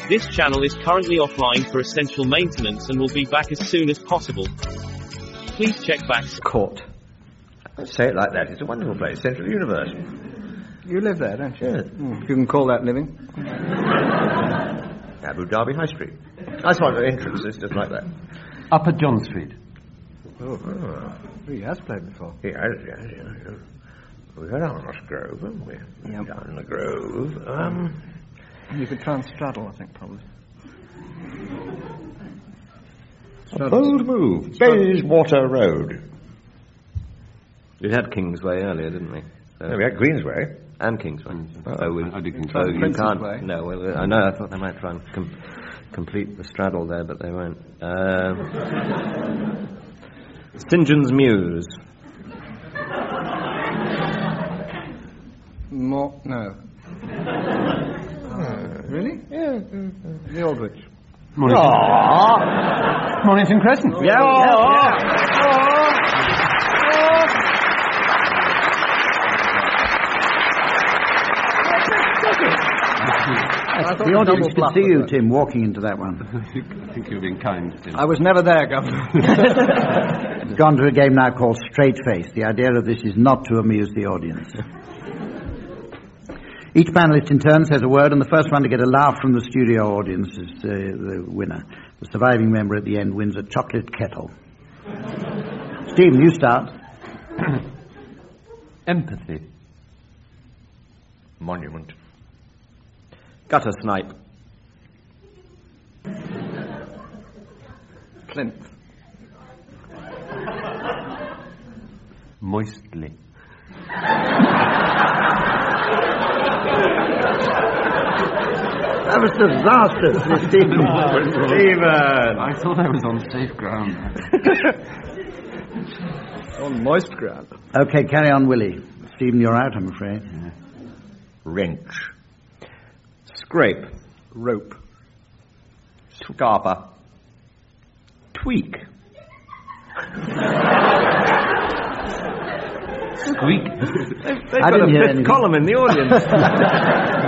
This channel is currently offline for essential maintenance and will be back as soon as possible. Please check back. Court. Don't say it like that. It's a wonderful place, Central Universe. You live there, don't you? Yes. You can call that living. Abu Dhabi High Street. That's one of the entrances, just like that. Upper John Street. Oh. He has played before. Yes. We got Arnos Grove, haven't we? Yep. Down in the Grove. You could try and straddle, I think, probably. A bold move. Bayswater Road. We had Kingsway earlier, didn't we? So No, we had Queensway. and Kingsway. I did Kingsway. So you Prince's can't. Way. No, well, I know. I thought they might try and complete the straddle there, but they won't. St John's Mews. No. Really? Yeah. The Aldwych. Mornington Crescent. The audience could see you, Tim, walking into that one. I think you've been kind, Tim. I was never there, Governor. Gone to a game now called Straight Face. The idea of this is not to amuse the audience. Each panelist in turn says a word, and the first one to get a laugh from the studio audience is the winner. The surviving member at the end wins a chocolate kettle. Stephen, you start. Empathy. Monument. Gutter Snipe. Plinth. Moistly. That was disastrous, Stephen. Stephen! I thought I was on safe ground. On moist ground. Okay, carry on, Willie. Stephen, you're out, I'm afraid. Wrench. Scrape. Rope. Scarper. Tweak. Squeak. They've got a fifth column in the audience.